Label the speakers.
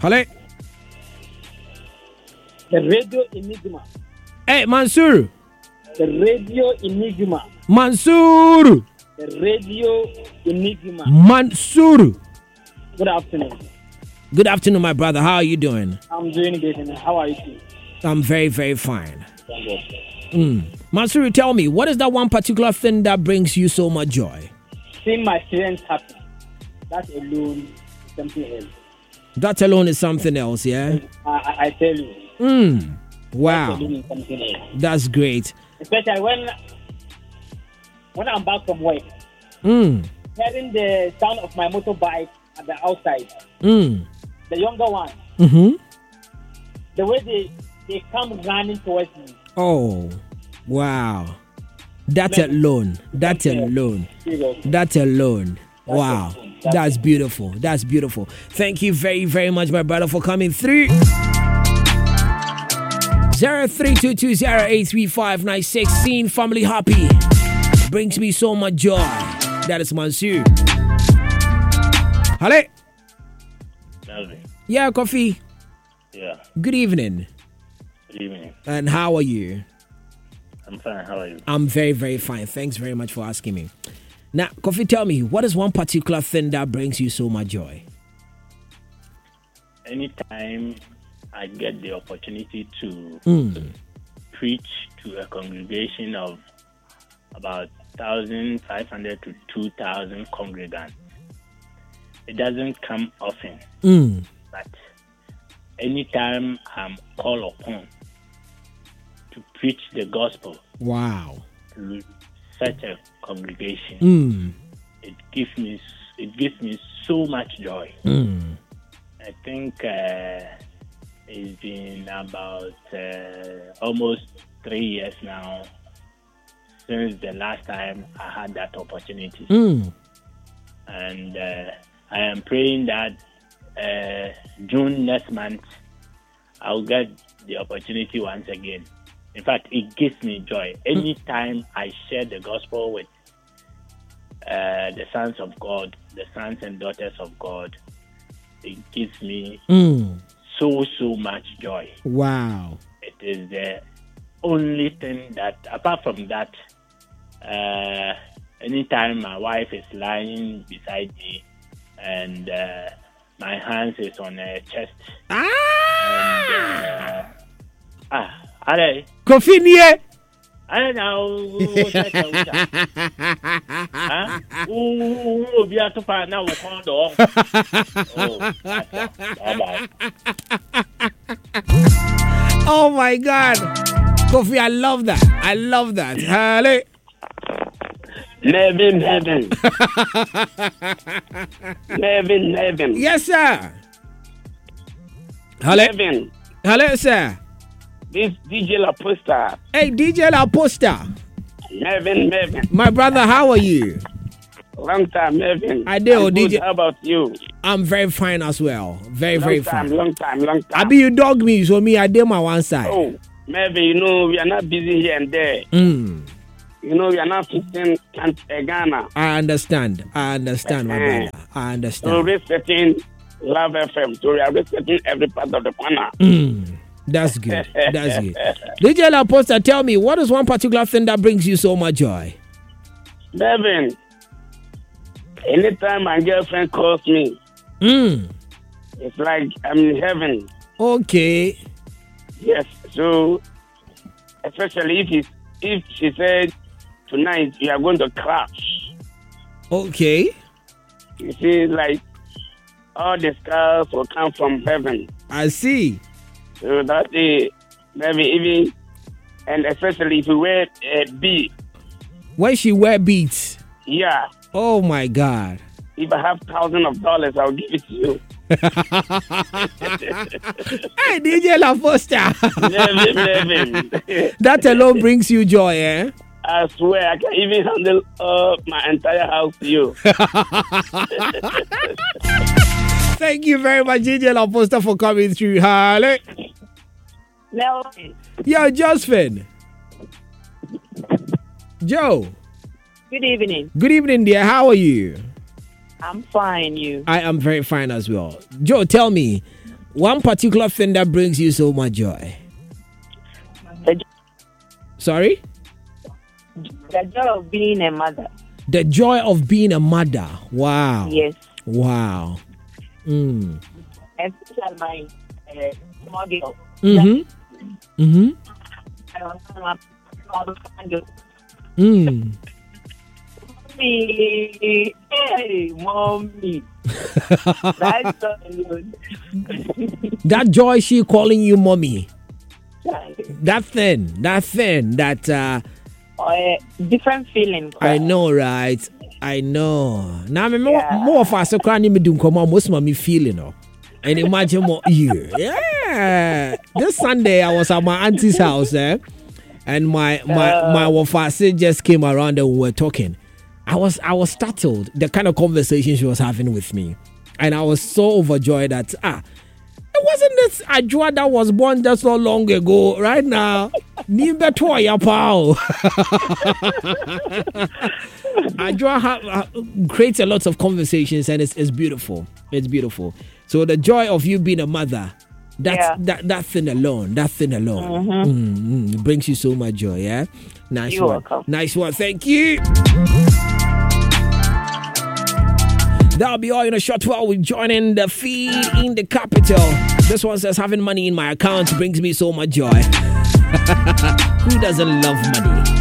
Speaker 1: Hello.
Speaker 2: The Radio Enigma.
Speaker 1: Hey, Mansour.
Speaker 2: The Radio Enigma.
Speaker 1: Mansour.
Speaker 2: The Radio Enigma.
Speaker 1: Mansour.
Speaker 2: Good afternoon.
Speaker 1: Good afternoon, my brother. How are you doing?
Speaker 2: I'm doing good. And how are you too?
Speaker 1: I'm very, very fine. Mansour, tell me, what is that one particular thing that brings you so much joy?
Speaker 2: Seeing my parents happy. That alone is something else.
Speaker 1: That alone is something else, yeah?
Speaker 2: I tell you.
Speaker 1: Wow.
Speaker 2: That alone is something else.
Speaker 1: That's great.
Speaker 2: Especially when I'm back from work. Hearing the sound of my motorbike at the outside. The younger one. The way they come running towards me.
Speaker 1: Oh, wow. That alone. Wow. That's beautiful. That's beautiful. Thank you very, very much, my brother, for coming through. 0322083596. Seeing family happy brings me so much joy. That is Mansour. Hello.
Speaker 3: Melvin.
Speaker 1: Yeah, Coffee.
Speaker 3: Yeah.
Speaker 1: Good evening.
Speaker 3: Good evening.
Speaker 1: And how are you?
Speaker 3: I'm fine. How are you?
Speaker 1: I'm very, very fine. Thanks very much for asking me. Now, Coffee, tell me, what is one particular thing that brings you so much joy?
Speaker 3: Anytime I get the opportunity to preach to a congregation of about 1,500 to 2,000 congregants, it doesn't come often. But anytime I'm called upon to preach the gospel,
Speaker 1: wow,
Speaker 3: to such a congregation, it gives me so much joy. I think it's been about almost 3 years now since the last time I had that opportunity. And I am praying that June next month I'll get the opportunity once again. In fact, it gives me joy. Anytime I share the gospel with the sons of God, the sons and daughters of God, it gives me so much joy.
Speaker 1: Wow.
Speaker 3: It is the only thing that, apart from that, anytime my wife is lying beside me and my hands is on her chest,
Speaker 1: Coffee near.
Speaker 3: I don't know. We have to find out what's on the
Speaker 1: Oh my God. Coffee, I love that. Hello.
Speaker 2: Nevin.
Speaker 1: Yes, sir. Hello.
Speaker 2: Nevin.
Speaker 1: Hello, sir.
Speaker 2: This DJ La Posta.
Speaker 1: Hey, DJ La Posta.
Speaker 2: Nevin.
Speaker 1: My brother, how are you?
Speaker 2: Long time, Nevin.
Speaker 1: I do, DJ.
Speaker 2: How about you?
Speaker 1: I'm very fine as well. Very fine.
Speaker 2: Long time.
Speaker 1: I be you dog me, so me, I did my one side.
Speaker 2: Oh, Nevin, we are not busy here and there. We are not fixing Ghana.
Speaker 1: I understand, my brother. I understand.
Speaker 2: So respecting Love FM. So we are respecting every part of the corner.
Speaker 1: That's good. DJ La Posta, tell me, what is one particular thing that brings you so much joy?
Speaker 2: Nevin, anytime my girlfriend calls me, it's like I'm in heaven.
Speaker 1: Okay.
Speaker 2: Yes. So, especially if she said tonight we are going to crash.
Speaker 1: Okay.
Speaker 2: You see, like all the stars will come from heaven.
Speaker 1: I see.
Speaker 2: So that day, maybe even, and especially if you wear a bead.
Speaker 1: When she wear beads?
Speaker 2: Yeah.
Speaker 1: Oh my God.
Speaker 2: If I have $1,000, I'll give it to you.
Speaker 1: Hey, DJ La Posta.
Speaker 2: Nevin.
Speaker 1: That alone brings you joy, eh?
Speaker 2: I swear, I can even handle my entire house to you.
Speaker 1: Thank you very much, DJ La Posta, for coming through. Hello.
Speaker 4: Melvin.
Speaker 1: Yo, Josephine. Joe.
Speaker 4: Good evening.
Speaker 1: Good evening, dear. How are you?
Speaker 4: I'm fine, you.
Speaker 1: I am very fine as well. Joe, tell me, one particular thing that brings you so much joy. Sorry?
Speaker 4: The joy of being a mother.
Speaker 1: The joy of being a mother. Wow.
Speaker 4: Yes.
Speaker 1: Wow.
Speaker 4: Especially my small girl.
Speaker 1: Mm-hmm. Mm-hmm.
Speaker 4: Hey, mommy. That's so good.
Speaker 1: That joy, she calling you mommy. That thing, that
Speaker 4: different feeling.
Speaker 1: I know, right? I know. Now, more of us, me do come on, most mommy feeling, and imagine more you. Yeah. This Sunday, I was at my auntie's house, and my wafase just came around and we were talking. I was startled the kind of conversation she was having with me, and I was so overjoyed that it wasn't this Ajua that was born just not long ago. Right now, Ajua creates a lot of conversations, and it's beautiful. It's beautiful. So the joy of you being a mother, that thing alone brings you so much joy. Yeah, nice
Speaker 4: You're
Speaker 1: one.
Speaker 4: welcome.
Speaker 1: Nice one. Thank you. That'll be all in a short while. We're joining the feed in the capital. This one says, having money in my account brings me so much joy. Who doesn't love money?